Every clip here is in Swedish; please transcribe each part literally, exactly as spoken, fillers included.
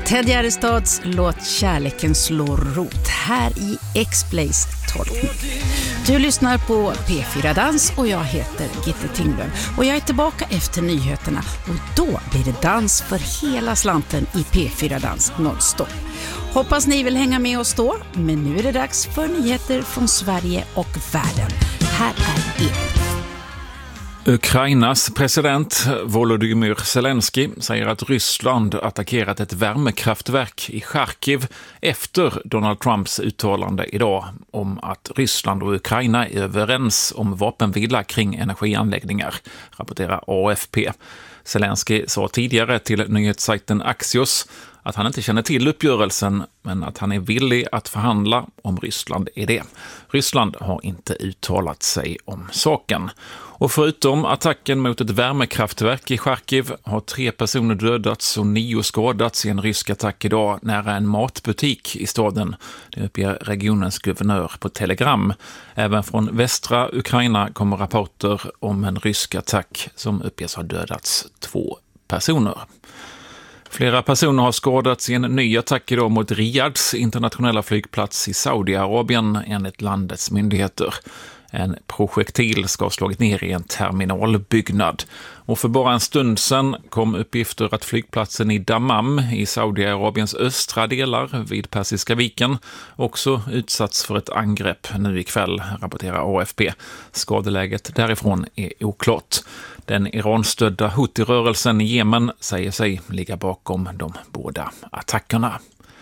Ted Gärdestads låt Kärleken slår rot här i X-Blaze tolv. Du lyssnar på P fyra Dans och jag heter Gitte Tinglöf. Och jag är tillbaka efter nyheterna och då blir det dans för hela slanten i P fyra Dans nonstop. Hoppas ni vill hänga med oss då, men nu är det dags för nyheter från Sverige och världen. Här är er. Ukrainas president Volodymyr Zelensky säger att Ryssland attackerat ett värmekraftverk i Charkiv efter Donald Trumps uttalande idag om att Ryssland och Ukraina är överens om vapenvila kring energianläggningar, rapporterar A F P. Zelensky sa tidigare till nyhetssajten Axios att han inte känner till uppgörelsen men att han är villig att förhandla om Ryssland är det. Ryssland har inte uttalat sig om saken. Och förutom attacken mot ett värmekraftverk i Charkiv har tre personer dödats och nio skadats i en rysk attack idag nära en matbutik i staden. Det uppger regionens guvernör på Telegram. Även från västra Ukraina kommer rapporter om en rysk attack som uppges ha dödats två personer. Flera personer har skadats i en ny attack idag mot Riyads internationella flygplats i Saudiarabien enligt landets myndigheter. En projektil ska ha slagit ner i en terminalbyggnad. Och för bara en stund sedan kom uppgifter att flygplatsen i Dammam i Saudiarabiens östra delar vid Persiska viken också utsatts för ett angrepp nu ikväll, rapporterar A F P. Skadeläget därifrån är oklart. Den Iran-stödda Houthi-rörelsen i Jemen säger sig ligga bakom de båda attackerna.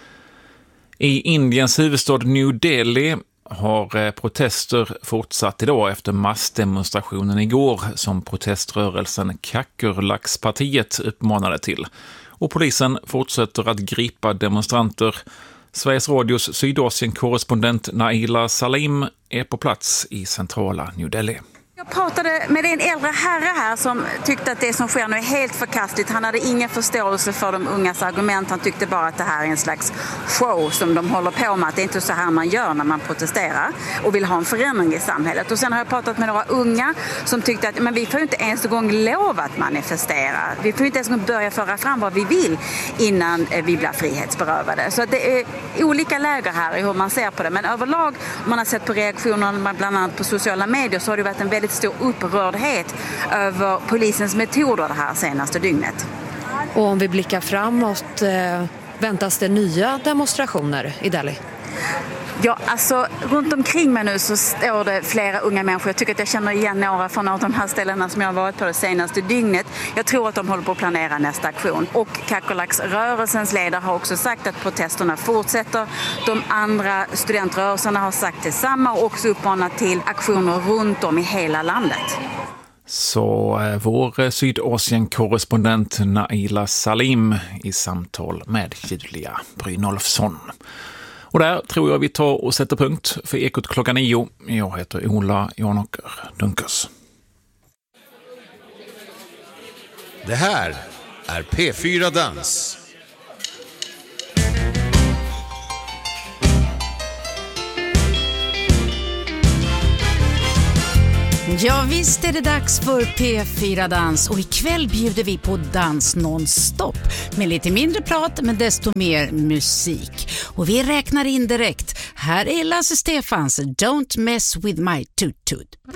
I Indiens huvudstad New Delhi har protester fortsatt idag efter massdemonstrationen igår som proteströrelsen Kakurlax-partiet uppmanade till. Och polisen fortsätter att gripa demonstranter. Sveriges Radios Sydasien-korrespondent Naila Salim är på plats i centrala New Delhi. Jag pratade med en äldre herre här som tyckte att det som sker nu är helt förkastligt. Han hade ingen förståelse för de ungas argument. Han tyckte bara att det här är en slags show som de håller på med. Att det är inte så här man gör när man protesterar och vill ha en förändring i samhället. Och sen har jag pratat med några unga som tyckte att men vi får inte ens en gång lov att manifestera. Vi får inte ens en gång börja föra fram vad vi vill innan vi blir frihetsberövade. Så det är olika läger här i hur man ser på det. Men överlag, om man har sett på reaktionerna bland annat på sociala medier, så har det varit en väldigt stor upprördhet över polisens metoder det här senaste dygnet. Och om vi blickar framåt, eh, väntas det nya demonstrationer i Delhi? Ja, alltså runt omkring mig nu så står det flera unga människor. Jag tycker att jag känner igen några från några av de här ställena som jag har varit på det senaste dygnet. Jag tror att de håller på att planera nästa aktion. Och Kakurlax-rörelsens ledare har också sagt att protesterna fortsätter. De andra studentrörelserna har sagt detsamma och också uppmanat till aktioner runt om i hela landet. Så vår Sydasien-korrespondent Naila Salim i samtal med Julia Brynolfsson. Och där tror jag vi tar och sätter punkt för Ekot klockan nio. Jag heter Ola Janåker Dunkers. Det här är P fyra Dans. Ja, visst är det dags för P fyra Dans och ikväll bjuder vi på dans nonstop med lite mindre prat men desto mer musik. Och vi räknar in direkt. Här är Lasse Stefans Don't Mess With My Toot Toot.